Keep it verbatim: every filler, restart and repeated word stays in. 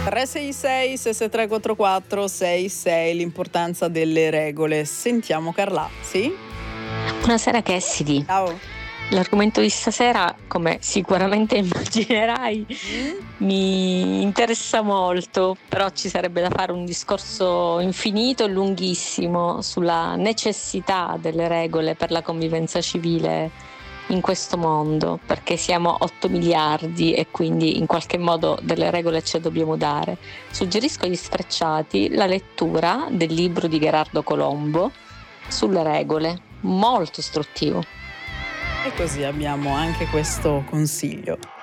tre sei sei sei sei tre quattro quattro sei sei, l'importanza delle regole. Sentiamo Carla, sì? Buonasera Cassidy. Ciao. L'argomento di stasera, come sicuramente immaginerai, Mm? mi interessa molto, però ci sarebbe da fare un discorso infinito e lunghissimo sulla necessità delle regole per la convivenza civile in questo mondo, perché siamo otto miliardi e quindi in qualche modo delle regole ce le dobbiamo dare. Suggerisco agli sfrecciati la lettura del libro di Gherardo Colombo sulle regole, molto istruttivo. E così abbiamo anche questo consiglio.